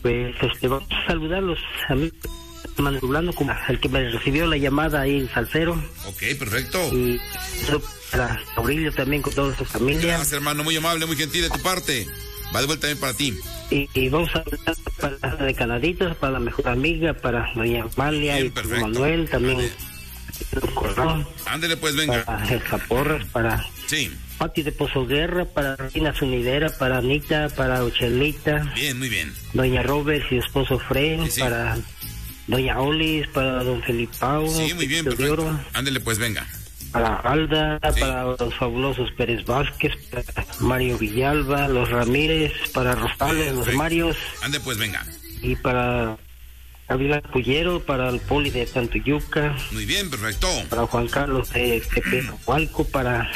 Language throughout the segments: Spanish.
Pues vamos a saludar a los amigos de Mandublano, como el que me recibió la llamada ahí en Salcero. Ok, perfecto. Y eso para Aurelio también con toda su familia. Gracias, hermano, muy amable, muy gentil de tu parte. Va de vuelta también para ti. Y vamos a hablar para de Canaditos, para la mejor amiga, para doña Amalia. Bien, y perfecto. Manuel también. Ándele pues, venga. Para el Zaporras, para Sí. Pati de Pozo Guerra, para Reina Sunidera, para Anita, para Ochelita. Bien, muy bien. Doña Robert y su esposo Fred, Sí, sí. para Doña Olis, para don Felipao. Sí, muy bien, Pepito de perfecto. Oro, Ándele pues, venga. para Alda, Sí. para los fabulosos Pérez Vázquez, para Mario Villalba, los Ramírez, para Rosales, los Perfecto. Marios, Ándele pues, venga. y para Ávila Pullero, para el Poli de Tantuyuca, Muy bien, perfecto. para Juan Carlos de Tepehualco, para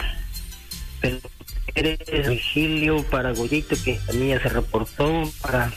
Pérez Virgilio, para Goyito, que también ya se reportó, para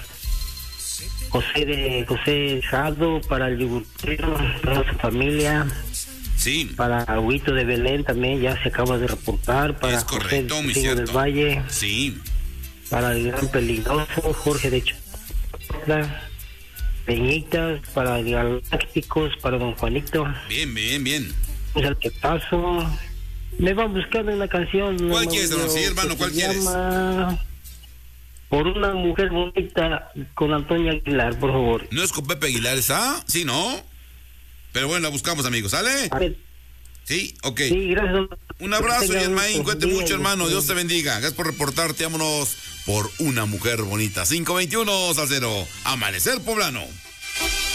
José Jado, para el Yugurtero, toda su familia, Sí, para Huito de Belén también ya se acaba de reportar, para es correcto, José muy Testigo del cierto. Valle, Sí, para el Gran Peligroso, Jorge de Chopla, Peñitas, para el Galácticos, para don Juanito, bien, bien, bien. pues al que paso. Me van buscando una canción. ¿Cuál ¿no, quieres, Mauricio? hermano? Sí, hermano, Que ¿cuál se quieres? llama Por una mujer bonita, con Antonia Aguilar, por favor. ¿No es con Pepe Aguilar esa? Sí, ¿no? Pero bueno, la buscamos, amigos, ¿sale? A ver, Sí, ok. sí, gracias. don- Un abrazo, Tenga Yasmaín, un cuente día mucho, y- hermano. Dios te bendiga. Gracias por reportarte. Vámonos por una mujer bonita. 521 Salcero. Amanecer Poblano.